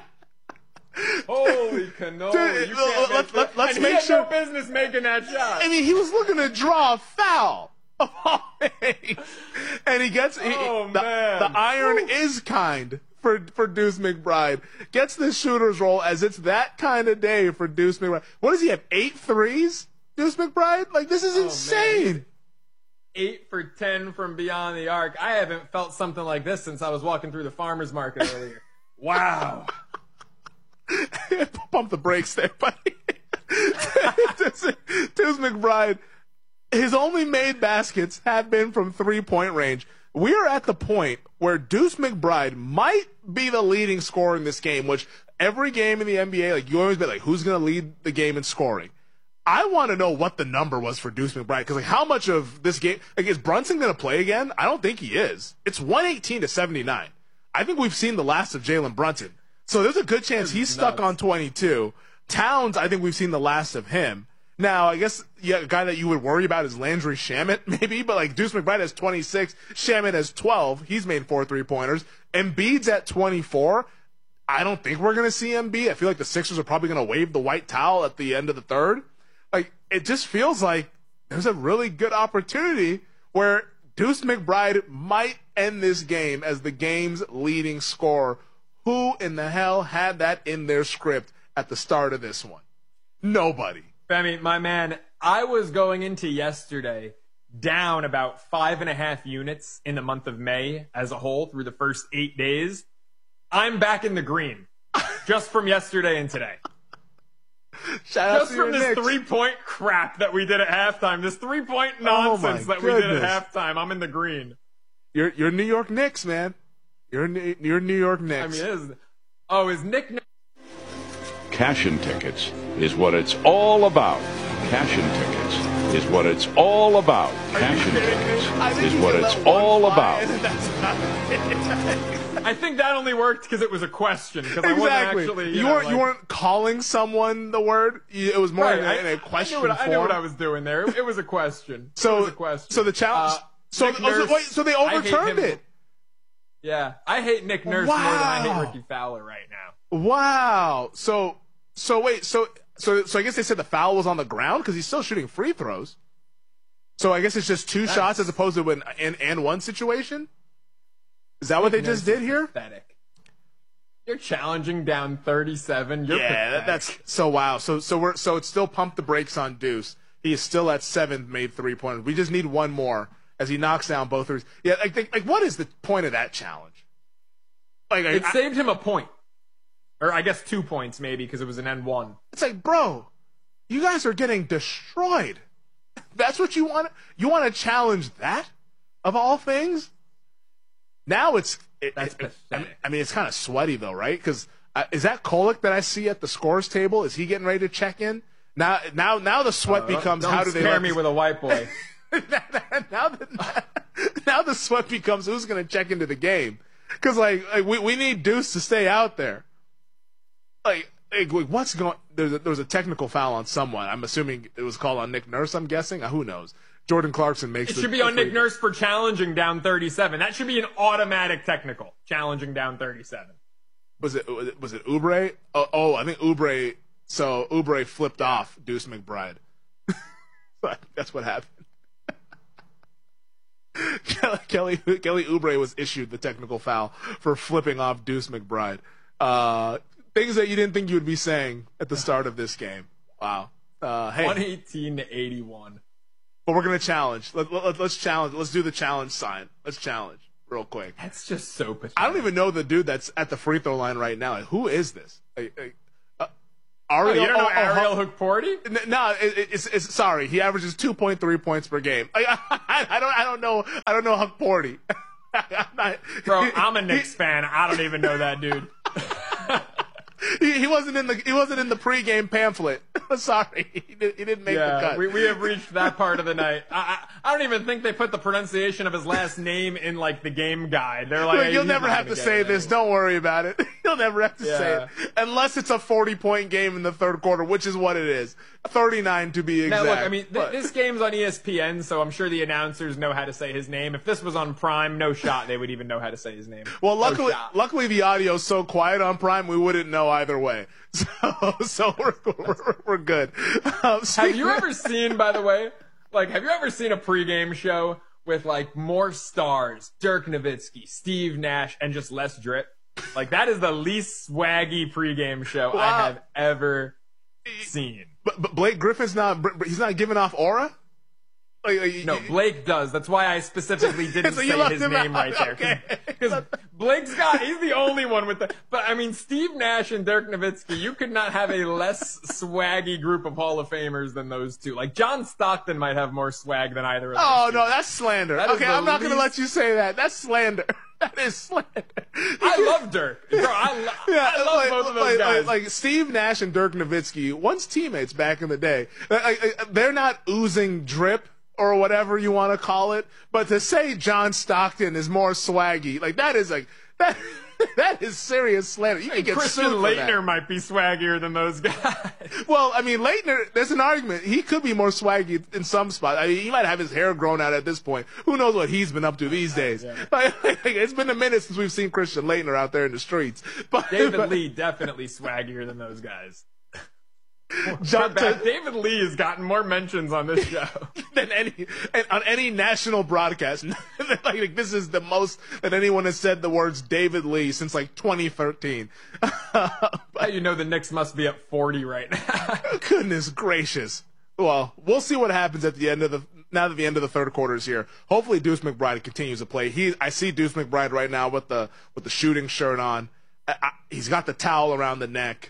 Holy canola. Dude, you can't let, make let, that. let's and make he had sure. no business making that shot. I mean, he was looking to draw a foul. And he gets he, Oh, the, man. the iron is kind for for Deuce McBride. Gets the shooter's roll as it's that kind of day for Deuce McBride. What does he have? Eight threes? Deuce McBride? Like, this is Oh, insane. man. Eight for ten from beyond the arc. I haven't felt something like this since I was walking through the farmer's market earlier. Wow. Pump the brakes there, buddy. Deuce McBride, his only made baskets have been from three-point range. We are at the point where Deuce McBride might be the leading scorer in this game, which every game in the N B A, like, you always be like, who's going to lead the game in scoring? I want to know what the number was for Deuce McBride, because like, how much of this game, like, is Brunson going to play again? I don't think he is. It's one eighteen to seventy-nine. I think we've seen the last of Jalen Brunson. So there's a good chance he's stuck on twenty-two. Towns, I think we've seen the last of him. Now, I guess yeah, a guy that you would worry about is Landry Shamet, maybe, but like Deuce McBride has twenty-six, Shamet has twelve. He's made four three-pointers. Embiid's at twenty-four. I don't think we're going to see Embiid. I feel like the Sixers are probably going to wave the white towel at the end of the third. Like, it just feels like there's a really good opportunity where Deuce McBride might end this game as the game's leading scorer. Who in the hell had that in their script at the start of this one? Nobody. Femi, my man, I was going into yesterday down about five and a half units in the month of May as a whole through the first eight days. I'm back in the green just from yesterday and today. Shout just out to from your this Knicks. three-point crap that we did at halftime, this three-point nonsense Oh my that we did goodness. at halftime, I'm in the green. You're you're New York Knicks, man. You're New- you're New York Knicks. I mean, is oh, is Nick? Cash-in tickets is what it's all about. Cash-in tickets is what it's all about. Cash-in tickets is what it's all about. I think that only worked because it was a question. Exactly. I wasn't actually, you, you know, weren't like, you weren't calling someone the word. It was more right, in, a, I, in a question I knew, what, form. I knew what I was doing there. It, it was a question. So it was a question. So the challenge. Uh, so, Nick oh, so Nurse, wait, so they I hate overturned him. it. Yeah, I hate Nick Nurse Wow. more than I hate Ricky Fowler right now. Wow. So so wait. So so so I guess they said the foul was on the ground because he's still shooting free throws. So I guess it's just two That's shots as opposed to an and and one situation. Is that what they Nick just Nurse did is here? Pathetic. You're challenging down thirty-seven. You're yeah, that, pathetic. that's so wow. So so we're so it's still pumped the brakes on Deuce. He is still at seventh made three pointers. We just need one more as he knocks down both threes. Yeah, I think like what is the point of that challenge? Like It I, saved him a point, or I guess two points maybe because it was an N one. It's like, bro, you guys are getting destroyed. That's what you want. You want to challenge that of all things? Now it's. It, That's it, pathetic. I mean, I mean, it's kind of sweaty though, right? Because uh, is that Kolek that I see at the scores table? Is he getting ready to check in? Now, now, now the sweat Uh, becomes don't how do they scare let me this- with a white boy? now, the, now the sweat becomes who's going to check into the game? Because like, like we we need Deuce to stay out there. Like, like what's going? There's a, there was a technical foul on someone. I'm assuming it was called on Nick Nurse. I'm guessing. Uh, who knows? Jordan Clarkson makes. It the, should be the on free- Nick Nurse for challenging down thirty-seven. That should be an automatic technical. Challenging down thirty-seven. Was it was it, was it Oubre? Oh, oh, I think Oubre. So Oubre flipped off Deuce McBride. That's what happened. Kelly Kelly Oubre was issued the technical foul for flipping off Deuce McBride. Uh, things that you didn't think you would be saying at the start of this game. Wow. Uh, hey, one eighteen to eighty-one. but we're gonna challenge. Let, let, let's challenge. Let's do the challenge sign. Let's challenge real quick. That's just so pathetic. I don't even know the dude that's at the free throw line right now. Like, who is this? Like, like, uh, Oh, Ariel, you don't know oh, oh, Ariel oh, Hukporti? N- No, it, it- it's, it's sorry. He averages two point three points per game. I, I, I don't I don't know I don't know Hukporti. I'm not, Bro, I'm a Knicks fan. I don't even know that dude. he, he wasn't in the he wasn't in the pregame pamphlet. Sorry, he, did, he didn't make the Yeah, cut. we, we have reached that part of the night. I, I I don't even think they put the pronunciation of his last name in like the game guide. They're like, Look, hey, you'll he's never not have to gonna say get it this. anyway. Don't worry about it. You'll never have to say Yeah. it unless it's a forty-point game in the third quarter, which is what it is. thirty-nine to be exact. Now, look, I mean, th- But- this game's on E S P N, so I'm sure the announcers know how to say his name. If this was on Prime, no shot they would even know how to say his name. Well, No luckily, shot. luckily the audio's so quiet on Prime, we wouldn't know either way. So, so we're we're, we're good. Um, Have you ever seen, by the way, like, have you ever seen a pregame show with like more stars, Dirk Nowitzki, Steve Nash, and just less drip? Like, that is the least swaggy pregame show Wow. I have ever seen. But, but Blake Griffin's not. He's not giving off aura. Like, like, No, Blake does. That's why I specifically didn't So you say left his him name out. right there. Okay. Because Blake's got, he's the only one with the, but I mean, Steve Nash and Dirk Nowitzki, you could not have a less swaggy group of Hall of Famers than those two. Like, John Stockton might have more swag than either of those Oh two. no, that's slander. That is Okay, the I'm not going to least- let you say that. That's slander. That is slander. I love Dirk. Bro, I, lo- Yeah, I love like, both of those like, guys. Like, like Steve Nash and Dirk Nowitzki, once teammates back in the day. Like, like, they're not oozing drip or whatever you want to call it. But to say John Stockton is more swaggy, like that is like that. That is serious slander. You can get Christian sued for Laettner that. might be swaggier than those guys. Well, I mean, Laettner, there's an argument. He could be more swaggy in some spots. I mean, he might have his hair grown out at this point. Who knows what he's been up to these days? Yeah. Like, like, it's been a minute since we've seen Christian Laettner out there in the streets. But David but, Lee definitely swaggier than those guys. John, bad, David Lee has gotten more mentions on this show than any on any national broadcast. Like, this is the most that anyone has said the words David Lee since like twenty thirteen. But, you know the Knicks must be at forty right now. Goodness gracious. Well, we'll see what happens at the end of the now that the end of the third quarter is here. Hopefully Deuce McBride continues to play. He I see Deuce McBride right now with the with the shooting shirt on. I, I, he's got the towel around the neck.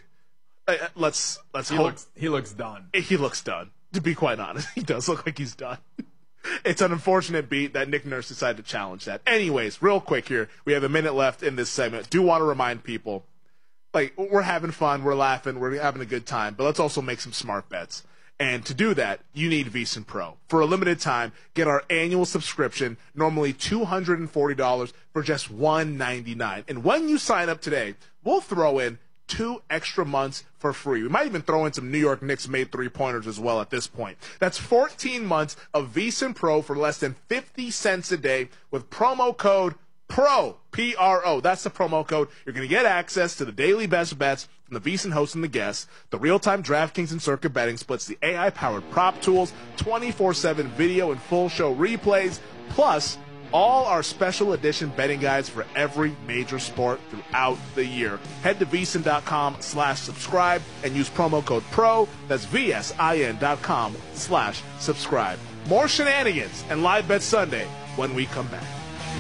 Let's let's he hope looks, he looks done. He looks done. To be quite honest, he does look like he's done. It's an unfortunate beat that Nick Nurse decided to challenge that. Anyways, real quick here, we have a minute left in this segment. Do want to remind people, like, we're having fun, we're laughing, we're having a good time, but let's also make some smart bets. And to do that, you need VSiN Pro. For a limited time, get our annual subscription, normally two hundred forty dollars, for just one hundred ninety-nine dollars. And when you sign up today, we'll throw in two extra months for free. We might even throw in some New York Knicks made three-pointers as well at this point. That's fourteen months of VSiN Pro for less than fifty cents a day with promo code PRO, P R O. That's the promo code. You're going to get access to the daily best bets from the VSiN host and the guests, the real-time DraftKings and Circa betting splits, the A I-powered prop tools, twenty-four seven video and full show replays, plus all our special edition betting guides for every major sport throughout the year. Head to VSiN.com slash subscribe and use promo code PRO. That's V-S-I-N dot com slash subscribe. More shenanigans and Live Bet Sunday when we come back.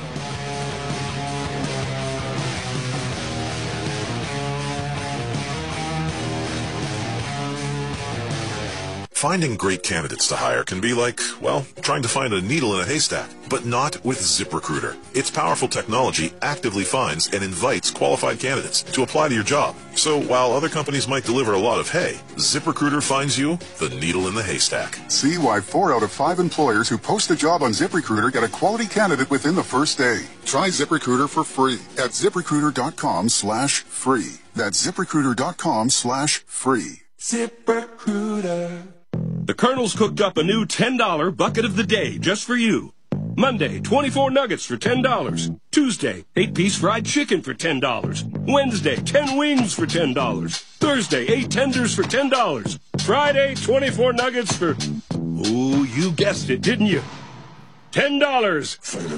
Finding great candidates to hire can be like, well, trying to find a needle in a haystack, but not with ZipRecruiter. Its powerful technology actively finds and invites qualified candidates to apply to your job. So while other companies might deliver a lot of hay, ZipRecruiter finds you the needle in the haystack. See why four out of five employers who post a job on ZipRecruiter get a quality candidate within the first day. Try ZipRecruiter for free at ZipRecruiter.com slash free. That's ZipRecruiter.com slash free. ZipRecruiter. The Colonel's cooked up a new ten dollar bucket of the day just for you. Monday, twenty-four nuggets for ten dollars. Tuesday, eight piece fried chicken for ten dollars. Wednesday, ten wings for ten dollars. Thursday, eight tenders for ten dollars. Friday, twenty-four nuggets for... Ooh, you guessed it, didn't you? ten dollars.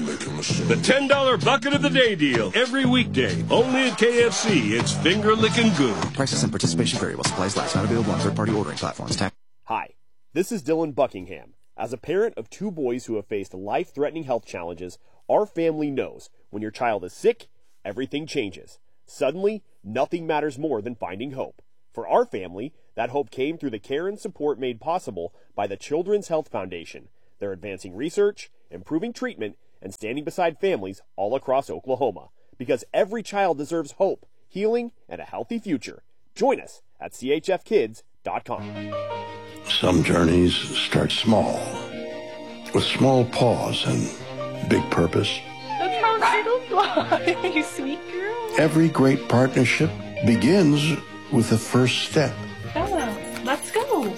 The ten dollar bucket of the day deal. Every weekday. Only at K F C. It's finger-licking good. Prices and participation vary while supplies last. Not available on third-party ordering platforms. Tax. Hi, this is Dylan Buckingham. As a parent of two boys who have faced life-threatening health challenges, our family knows when your child is sick, everything changes. Suddenly, nothing matters more than finding hope. For our family, that hope came through the care and support made possible by the Children's Health Foundation. They're advancing research, improving treatment, and standing beside families all across Oklahoma. Because every child deserves hope, healing, and a healthy future. Join us at C H F kids dot com. Some journeys start small, with small pause and big purpose. That's how turtles fly, you sweet girl. Every great partnership begins with the first step. Bella, let's go.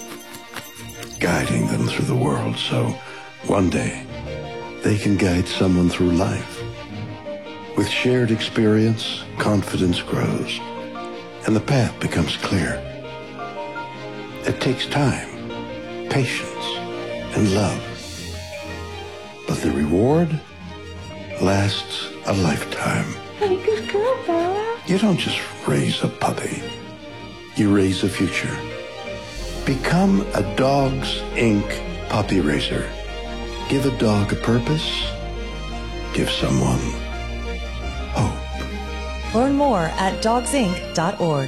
Guiding them through the world so one day they can guide someone through life. With shared experience, confidence grows, and the path becomes clear. It takes time, patience, and love. But the reward lasts a lifetime. Hey, good girl, Bella. You don't just raise a puppy. You raise a future. Become a Dogs Incorporated puppy raiser. Give a dog a purpose. Give someone hope. Learn more at dogs inc dot org.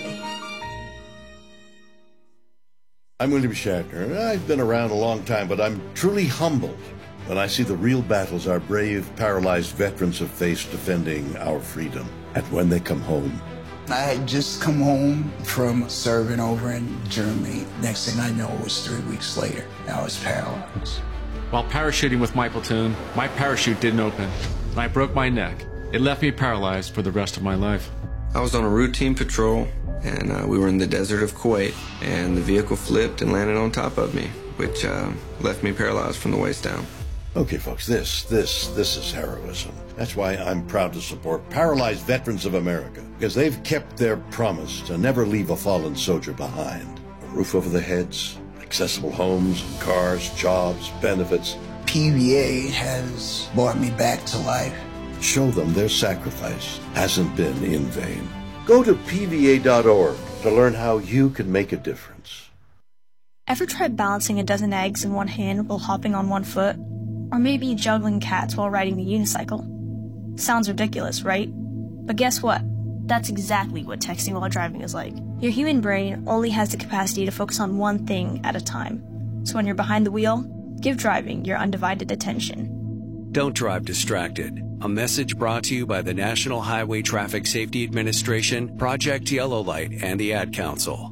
I'm William Shatner. I've been around a long time, but I'm truly humbled when I see the real battles our brave, paralyzed veterans have faced defending our freedom. And when they come home, I had just come home from serving over in Germany. Next thing I know, it was three weeks later. I was paralyzed. While parachuting with my platoon, my parachute didn't open, and I broke my neck. It left me paralyzed for the rest of my life. I was on a routine patrol, and uh, we were in the desert of Kuwait, and the vehicle flipped and landed on top of me, which uh, left me paralyzed from the waist down. Okay, folks, this, this, this is heroism. That's why I'm proud to support Paralyzed Veterans of America, because they've kept their promise to never leave a fallen soldier behind. A roof over their heads, accessible homes, cars, jobs, benefits. P V A has brought me back to life. Show them their sacrifice hasn't been in vain. Go to P V A dot org to learn how you can make a difference. Ever tried balancing a dozen eggs in one hand while hopping on one foot? Or maybe juggling cats while riding the unicycle? Sounds ridiculous, right? But guess what? That's exactly what texting while driving is like. Your human brain only has the capacity to focus on one thing at a time. So when you're behind the wheel, give driving your undivided attention. Don't drive distracted. A message brought to you by the National Highway Traffic Safety Administration, Project Yellow Light, and the Ad Council.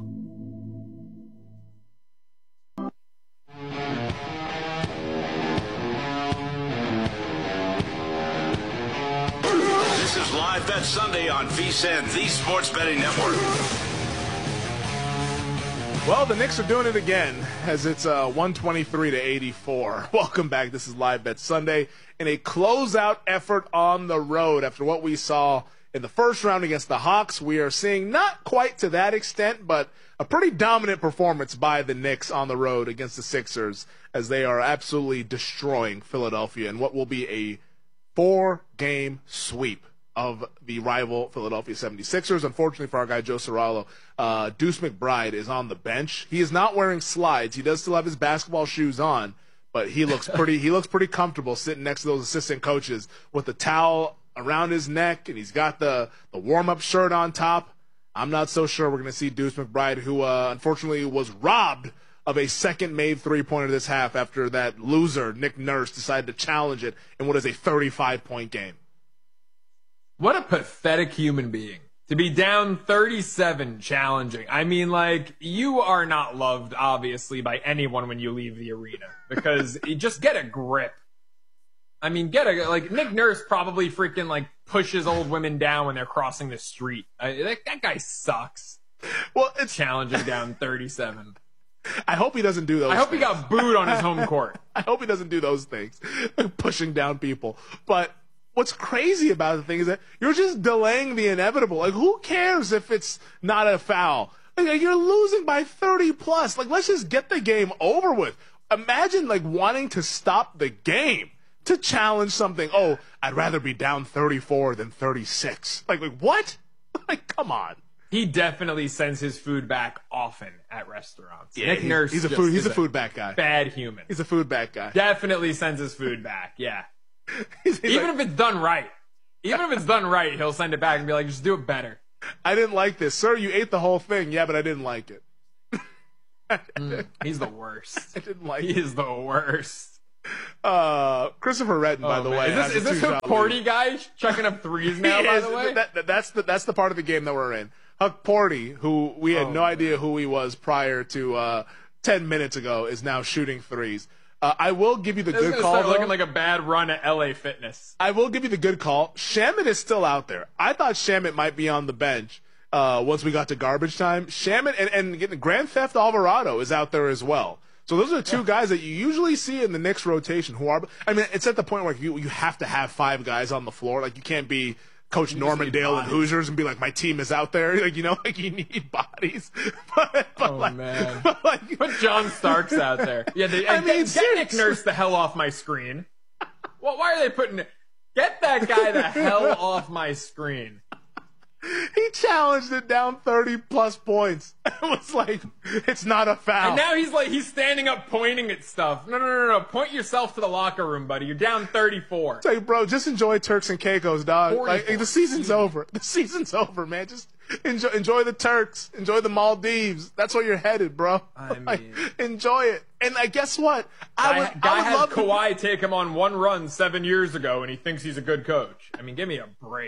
This is Live Bet Sunday on VSiN, the Sports Betting Network. Well, the Knicks are doing it again as it's uh, one twenty-three to eighty-four. Welcome back. This is Live Bet Sunday in a closeout effort on the road. After what we saw in the first round against the Hawks, we are seeing not quite to that extent, but a pretty dominant performance by the Knicks on the road against the Sixers as they are absolutely destroying Philadelphia in what will be a four-game sweep of the rival Philadelphia seventy-sixers. Unfortunately for our guy Joe Serralo, uh, Deuce McBride is on the bench. He is not wearing slides. He does still have his basketball shoes on, but he looks pretty he looks pretty comfortable sitting next to those assistant coaches with the towel around his neck, and he's got the, the warm-up shirt on top. I'm not so sure we're going to see Deuce McBride, who uh, unfortunately was robbed of a second-made three-pointer this half after that loser, Nick Nurse, decided to challenge it in what is a thirty-five point game. What a pathetic human being to be down thirty-seven challenging. I mean, like, you are not loved, obviously, by anyone when you leave the arena because you just get a grip. I mean, get a, like, Nick Nurse probably freaking, like, pushes old women down when they're crossing the street. I, that, that guy sucks. Well, it's challenging down thirty-seven. I hope he doesn't do those I hope things. he got booed on his home court. I hope he doesn't do those things, pushing down people. But what's crazy about the thing is that you're just delaying the inevitable. Like, who cares if it's not a foul? Like, you're losing by thirty plus. Like, let's just get the game over with. Imagine, like, wanting to stop the game to challenge something. Oh, I'd rather be down thirty-four than thirty-six. Like, like what? Like, come on. He definitely sends his food back often at restaurants. Yeah, Nick he's, Nurse he's a just food. He's is a food back guy. Bad human. He's a food back guy. Definitely sends his food back. Yeah. he's, he's Even like, if it's done right. Even if it's done right, he'll send it back and be like, just do it better. I didn't like this. Sir, you ate the whole thing. Yeah, but I didn't like it. mm, he's the worst. I didn't like he it. He is the worst. Uh, Christopher Redden, oh, by the man. way. Is this, is this Huck Porty guy chucking up threes now, by is, the way? That, that, that's, the, that's the part of the game that we're in. Huck Porty, who we had oh, no man. idea who he was prior to uh, ten minutes ago, is now shooting threes. Uh, I will give you the this good is call, start though. looking like a bad run at L A Fitness. I will give you the good call. Shamit is still out there. I thought Shamit might be on the bench uh, once we got to garbage time. Shamit and, and getting Grand Theft Alvarado is out there as well. So those are two yeah. guys that you usually see in the Knicks rotation who are – I mean, it's at the point where you you have to have five guys on the floor. Like, you can't be Coach Norman Dale and Hoosiers and be like, my team is out there. Like, you know, like you need bodies. but, but oh, like, man. But like, Put John Starks out there. Yeah, they, I and mean, get, get Nick Nurse the hell off my screen. Well, why are they putting – get that guy the hell off my screen. He challenged it down thirty plus points. It was like, it's not a foul. And now he's like, he's standing up pointing at stuff. No, no, no, no. Point yourself to the locker room, buddy. You're down thirty-four. It's like, bro, just enjoy Turks and Caicos, dog. Like, the season's over. The season's over, man. Just enjoy, enjoy the Turks. Enjoy the Maldives. That's where you're headed, bro. I mean, like, enjoy it. And I guess what? I guy, would, guy I would had love Kawhi to... take him on one run seven years ago, and he thinks he's a good coach. I mean, give me a break.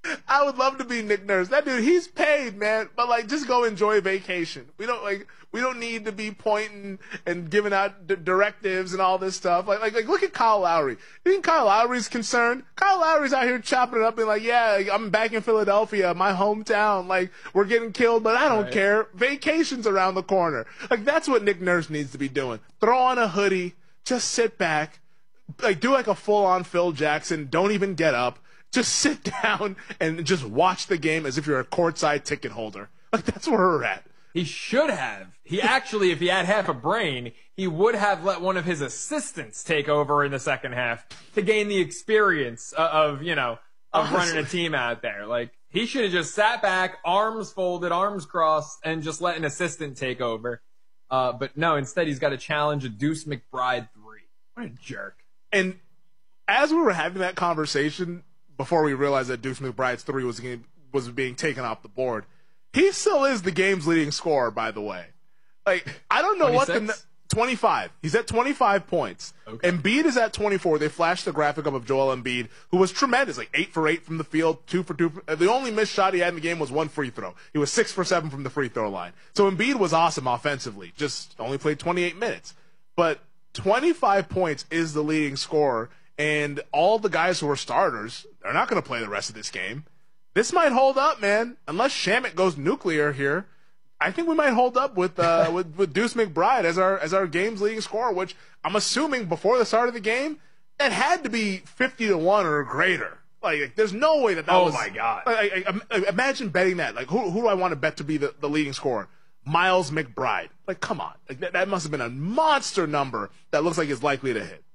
I would love to be Nick Nurse. That dude, he's paid, man. But like, just go enjoy vacation. We don't like, we don't need to be pointing and giving out d- directives and all this stuff. Like, like, like, look at Kyle Lowry. You think Kyle Lowry's concerned? Kyle Lowry's out here chopping it up and like, yeah, like, I'm back in Philadelphia, my hometown. Like, we're getting killed, but I don't right. care. Vacation's around the corner. Like, that's what Nick Nurse needs to be doing. Throw on a hoodie, just sit back, like, do like a full-on Phil Jackson. Don't even get up. Just sit down and just watch the game as if you're a courtside ticket holder. Like, that's where we're at. He should have. He actually, if he had half a brain, he would have let one of his assistants take over in the second half to gain the experience of, you know, of Honestly. running a team out there. Like, he should have just sat back, arms folded, arms crossed, and just let an assistant take over. Uh, but no, instead he's got to challenge a Deuce McBride three. What a jerk. And as we were having that conversation, before we realized that Deuce McBride's three was getting, was being taken off the board, he still is the game's leading scorer, by the way. Like, I don't know twenty-six? What the twenty-five. He's at twenty-five points. Okay. Embiid is at twenty-four. They flashed the graphic up of Joel Embiid, who was tremendous, like eight for eight from the field, two for two. For, the only missed shot he had in the game was one free throw. He was six for seven from the free throw line. So Embiid was awesome offensively, just only played twenty-eight minutes. But twenty-five points is the leading scorer. And all the guys who are starters, they're not going to play the rest of this game. This might hold up, man. Unless Shamet goes nuclear here, I think we might hold up with uh, with, with Deuce McBride as our as our game's leading scorer, which I'm assuming before the start of the game, that had to be fifty to one or greater. Like, like there's no way that that oh was. Oh my god! Like, I, I, imagine betting that. Like, who who do I want to bet to be the, the leading scorer? Miles McBride. Like, come on. Like that, that must have been a monster number that looks like it's likely to hit.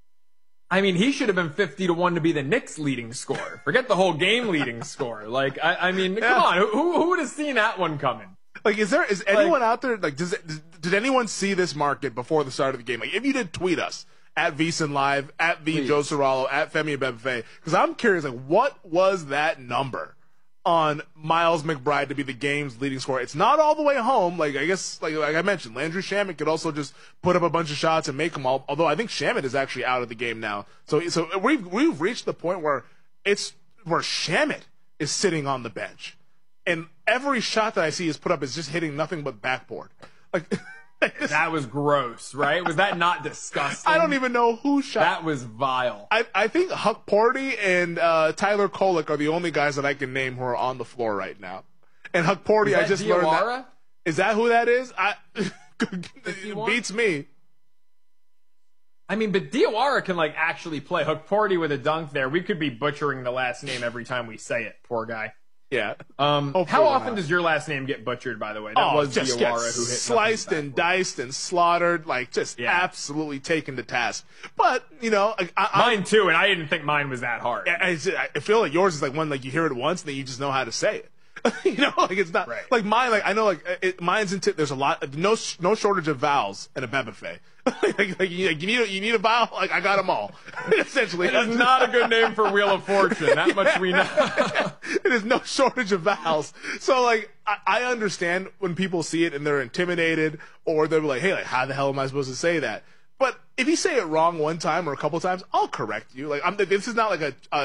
I mean, he should have been fifty to one to be the Knicks' leading scorer. Forget the whole game leading scorer. Like, I, I mean, yeah. come on. Who, who would have seen that one coming? Like, is there, is anyone like, out there, like, does it, did anyone see this market before the start of the game? Like, if you did, tweet us at VSiN Live, at V Joe Serralo, at Femi Abebefe, because I'm curious, like, what was that number on Miles McBride to be the game's leading scorer? It's not all the way home. Like, I guess, like, like I mentioned, Landry Shamet could also just put up a bunch of shots and make them all. Although I think Shamet is actually out of the game now. So, so we've we've reached the point where it's where Shamet is sitting on the bench, and every shot that I see is put up is just hitting nothing but backboard. Like. That was gross, right? Was that not disgusting? I don't even know who shot. That was vile. I, I think Huck Porty and uh, Tyler Kolek are the only guys that I can name who are on the floor right now. And Huck Porty, I just Diawara? learned that. Is that who that is? I it beats me. I mean, but Diawara can like actually play. Huck Porty with a dunk there. We could be butchering the last name every time we say it. Poor guy. Yeah. Um, how often not. does your last name get butchered, by the way? That oh, was just Diawara who hit sliced and diced and slaughtered, like just yeah. absolutely taken to task. But, you know, I, I, mine too, and I didn't think mine was that hard. I, I feel like yours is like one, like you hear it once and then you just know how to say it. You know, like it's not right. like mine. Like I know, like it, mine's into. There's a lot, no, no shortage of vowels in a Abebefe. like, like, you, like you need, a, you need a vowel. Like I got them all. Essentially, it's not a good name for Wheel of Fortune. That much we know. There's no shortage of vowels. So like, I, I understand when people see it and they're intimidated, or they're like, "Hey, like, how the hell am I supposed to say that?" But if you say it wrong one time or a couple times, I'll correct you. Like, I'm, this is not like a, a